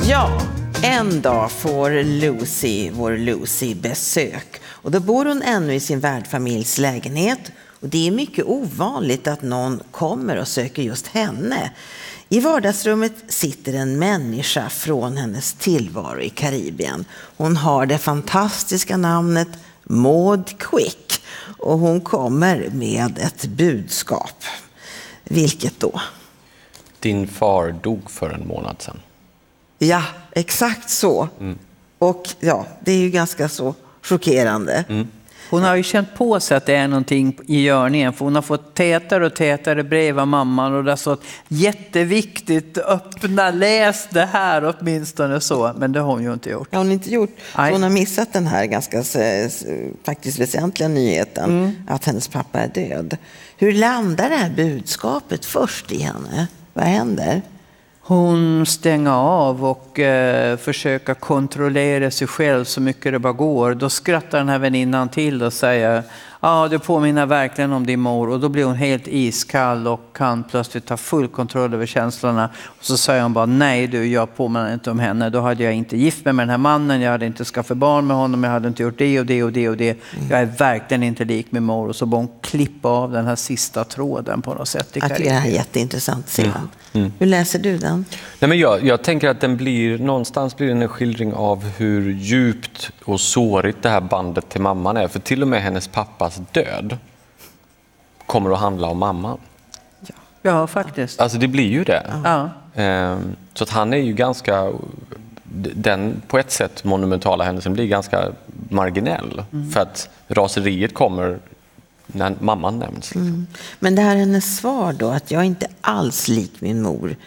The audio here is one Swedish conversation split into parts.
Ja, en dag får vår Lucy besök. Och då bor hon ännu i sin värdfamiljs lägenhet. Och det är mycket ovanligt att någon kommer och söker just henne. I vardagsrummet sitter en människa från hennes tillvaro i Karibien. Hon har det fantastiska namnet Maud Quick. Och hon kommer med ett budskap. Vilket då? Din far dog för en månad sedan. Ja, exakt så. Och ja, det är ju ganska så chockerande. Hon har ju känt på sig att det är någonting i görningen, för hon har fått tätare och tätare brev av mamman och det har stått jätteviktigt, öppna, läs det här åtminstone så, men det har hon ju inte gjort. Ja, hon har inte gjort. Hon har missat den här ganska faktiskt väsentliga nyheten att hennes pappa är död. Hur landar det här budskapet först i henne? Vad händer? Hon stänger av och försöker kontrollera sig själv så mycket det bara går. Då skrattar den här väninnan till och säger ja, du påminner verkligen om din mor. Och då blir hon helt iskall och kan plötsligt ta full kontroll över känslorna. Och så säger hon bara nej du, jag påminner inte om henne. Då hade jag inte gift mig med den här mannen, jag hade inte skaffat barn med honom, jag hade inte gjort det och det och det och det. Jag är verkligen inte lik min mor. Och så bara hon klippa av den här sista tråden på något sätt. Jag tycker det här är jätteintressant, Simon. Hur läser du den? Nej, men jag tänker att den någonstans blir en skildring av hur djupt och sårigt det här bandet till mamman är. För till och med hennes pappas död kommer att handla om mamman. Ja, faktiskt. Alltså det blir ju det. Ja. Så att han är ju ganska, den på ett sätt monumentala händelsen blir ganska marginell. För att raseriet kommer när mamman nämns. Men det här hennes svar då, att jag är inte alls lik min mor.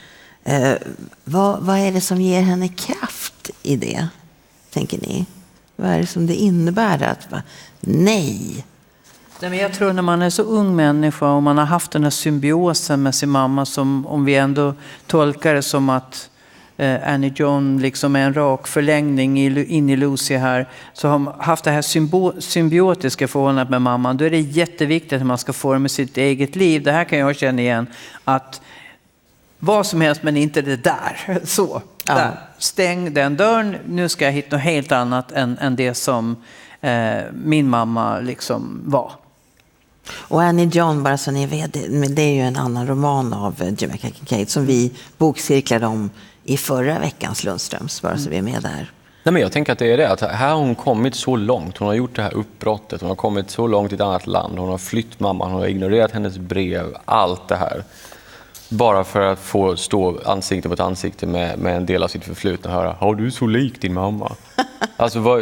Vad är det som ger henne kraft i det, tänker ni? Vad är det som det innebär att nej? Men jag tror när man är så ung människa och man har haft den här symbiosen med sin mamma, som om vi ändå tolkar det som att Annie John liksom är en rak förlängning in i Lucy här, så har man haft det här symbiotiska förhållandet med mamman. Då är det jätteviktigt att man ska forma sitt eget liv. Det här kan jag känna igen, att vad som helst men inte det där. Så, där. Stäng den dörren, nu ska jag hitta något helt annat än det som min mamma liksom var. Och Annie John, bara så ni vet, det är ju en annan roman av Jamaica Kincaid som vi bokcirklade om i förra veckans Lundströms, bara så vi är med där. Nej, men jag tänker att det är det, att här har hon kommit så långt, hon har gjort det här uppbrottet, hon har kommit så långt i ett annat land, hon har flytt mamman, hon har ignorerat hennes brev, allt det här. Bara för att få stå ansikte mot ansikte med en del av sitt förflutna och höra, har du så lik din mamma? Alltså,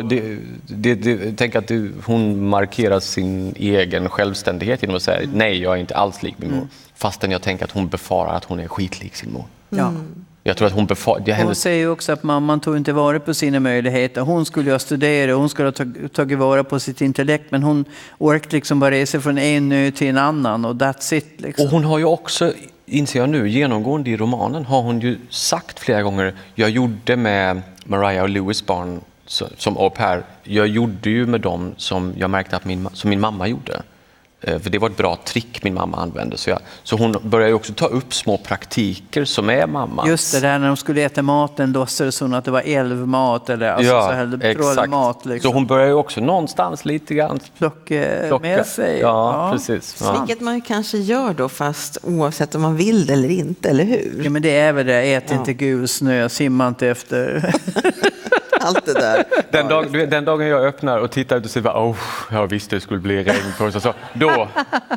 tänk att hon markerar sin egen självständighet genom att säga, nej, jag är inte alls lik min mor. Fastän jag tänker att hon befarar att hon är skitlik sin mor. Ja. Jag tror att hon befarar... Hon säger ju också att mamman tog inte vara på sina möjligheter. Hon skulle ha studerat, hon skulle ha tagit vara på sitt intellekt, men hon orkade liksom bara resa från en ö till en annan och that's it. Liksom. Och hon har ju också, inser jag nu, genomgående i romanen har hon ju sagt flera gånger, jag gjorde med Mariah och Louis barn som au pair, jag gjorde ju med dem som jag märkte att min mamma gjorde. För det var ett bra trick min mamma använde. Så hon börjar ju också ta upp små praktiker som är mamma. Just det där när de skulle äta maten, låtsades hon att det var älvmat eller alltså ja, så här trollmat. Liksom. Så hon börjar ju också någonstans lite grann plocka med sig. Ja, precis. Ja. Vilket man kanske gör då, fast oavsett om man vill det eller inte, eller hur? Ja, men det är väl det. Ät inte gul snö, simma inte efter... Allt det där. Den dagen jag öppnar och tittar ut och säger jag visste det skulle bli regn på oss. Då.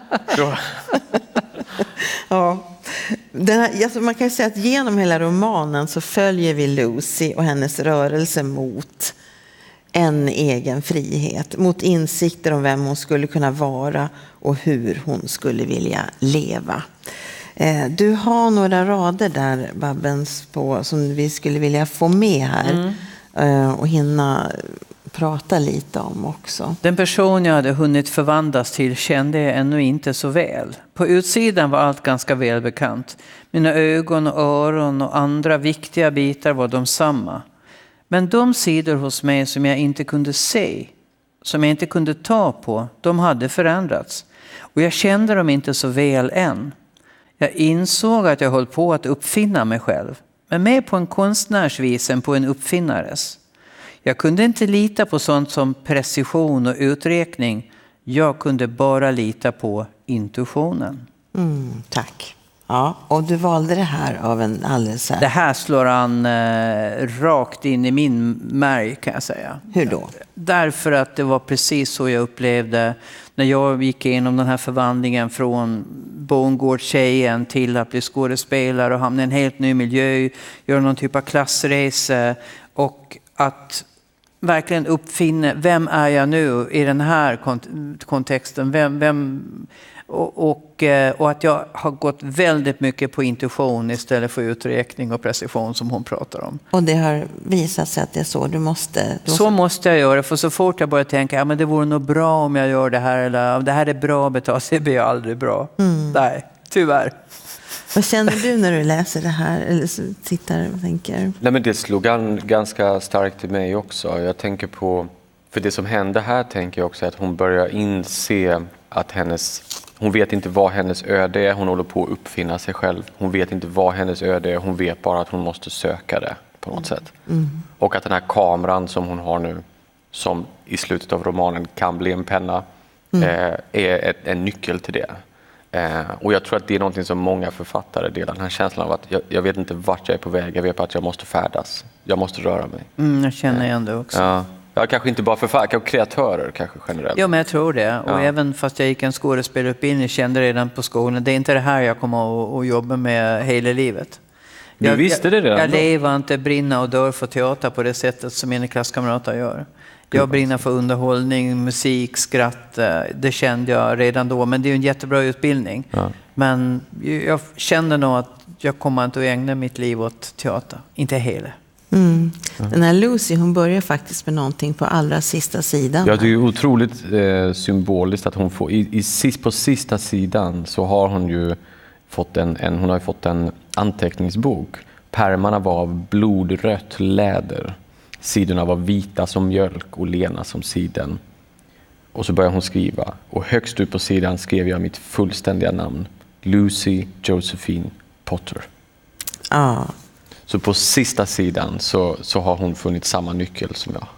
Ja. Alltså man kan säga att genom hela romanen så följer vi Lucy och hennes rörelse mot en egen frihet. Mot insikter om vem hon skulle kunna vara och hur hon skulle vilja leva. Du har några rader där, Babbens, som vi skulle vilja få med här. Och hinna prata lite om också. Den person jag hade hunnit förvandlas till kände jag ännu inte så väl. På utsidan var allt ganska välbekant. Mina ögon och öron och andra viktiga bitar var de samma. Men de sidor hos mig som jag inte kunde se, som jag inte kunde ta på, de hade förändrats. Och jag kände dem inte så väl än. Jag insåg att jag höll på att uppfinna mig själv. men mer på en konstnärsvis än på en uppfinnares. Jag kunde inte lita på sånt som precision och uträkning. Jag kunde bara lita på intuitionen. Tack. Ja, och du valde det här av en alldeles här. Det här slår an rakt in i min märg, kan jag säga. Hur då? Därför att det var precis så jag upplevde när jag gick igenom den här förvandlingen från bondgårdstjejen till att bli skådespelare och hamna i en helt ny miljö, göra någon typ av klassresa och att verkligen uppfinna vem är jag nu i den här kontexten, och att jag har gått väldigt mycket på intuition istället för uträkning och precision som hon pratar om. Och det har visat sig att det är så du måste... Så måste jag göra, för så fort jag börjar tänka ja, men det vore nog bra om jag gör det här, eller om det här är bra betalt, så blir jag aldrig bra. Nej, tyvärr. Vad känner du när du läser det här eller tittar och tänker? Nej, men det slog an ganska starkt i mig också. Jag tänker på, för det som hände här tänker jag också att hon börjar inse att hon vet inte vad hennes öde är. Hon håller på att uppfinna sig själv. Hon vet inte vad hennes öde är. Hon vet bara att hon måste söka det på något sätt. Och att den här kameran som hon har nu, som i slutet av romanen kan bli en penna, är en nyckel till det. Och jag tror att det är någonting som många författare delar. Den här känslan av att jag vet inte vart jag är på väg. Jag vet bara att jag måste färdas. Jag måste röra mig. Jag känner igen det också. Ja. Ja, kanske inte bara författare, kreatörer kanske generellt. Ja, men jag tror det. Och även fast jag gick en skådespelarutbildning kände redan på skolan, det är inte det här jag kommer att jobba med hela livet. Du visste det redan Jag då? lever inte, brinner och dör för teater på det sättet som mina klasskamrater gör. Jag brinner för underhållning, musik, skratt. Det kände jag redan då. Men det är ju en jättebra utbildning. Ja. Men jag kände nog att jag kommer inte att ägna mitt liv åt teater. Inte hela. Den här Lucy, hon börjar faktiskt med någonting på allra sista sidan. Ja, det är ju otroligt symboliskt att hon får på sista sidan så har hon ju fått en anteckningsbok. Pärmarna var av blodrött läder. Sidorna var vita som mjölk och lena som siden. Och så börjar hon skriva. Och högst upp på sidan skrev jag mitt fullständiga namn. Lucy Josephine Potter. Ja. Så på sista sidan så har hon funnit samma nyckel som jag.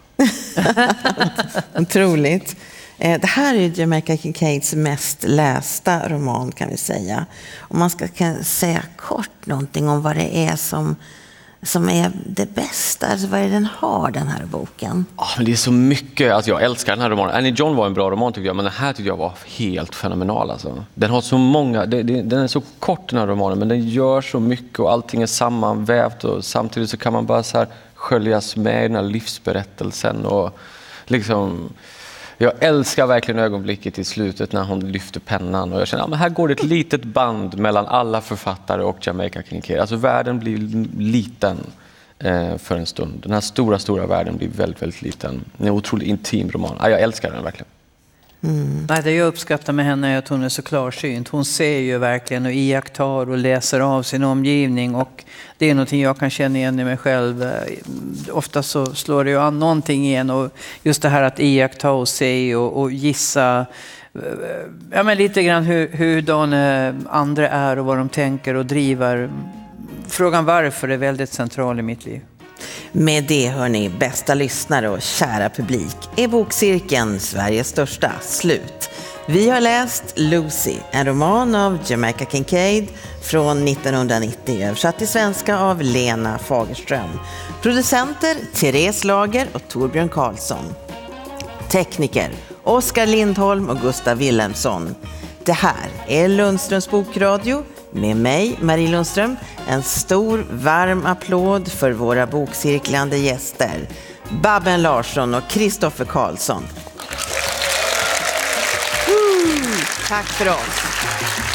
Otroligt. Det här är Jamaica Kincaids mest lästa roman, kan vi säga. Om man ska säga kort någonting om vad det är som är det bästa, alltså vad är den har, den här boken? Ja, men det är så mycket, alltså jag älskar den här romanen. Annie John var en bra roman tycker jag, men den här tycker jag var helt fenomenal alltså. Den har så många, den är så kort den här romanen, men den gör så mycket och allting är sammanvävt och samtidigt så kan man bara så här sköljas med i den här livsberättelsen och liksom... Jag älskar verkligen ögonblicket i slutet när hon lyfter pennan och jag känner att här går det ett litet band mellan alla författare och Jamaica Kincaid. Alltså världen blir liten för en stund. Den här stora världen blir väldigt, väldigt liten. Det är en otroligt intim roman. Jag älskar den verkligen. Nej, det jag uppskattar med henne är att hon är så klarsynt. Hon ser ju verkligen och iakttar och läser av sin omgivning och det är någonting jag kan känna igen i mig själv. Ofta så slår det ju an någonting igen och just det här att iaktta och se och gissa men lite grann hur andra är och vad de tänker och driver. Frågan varför är väldigt central i mitt liv. Med det, hörni, bästa lyssnare och kära publik, är bokcirkeln Sveriges största slut. Vi har läst Lucy, en roman av Jamaica Kincaid från 1990, översatt till svenska av Lena Fagerström. Producenter Therese Lager och Torbjörn Karlsson. Tekniker Oskar Lindholm och Gustav Wilhelmsson. Det här är Lundströms bokradio med mig, Marie Lundström. En stor varm applåd för våra bokcirklande gäster Babben Larsson och Kristoffer Karlsson. Tack för oss.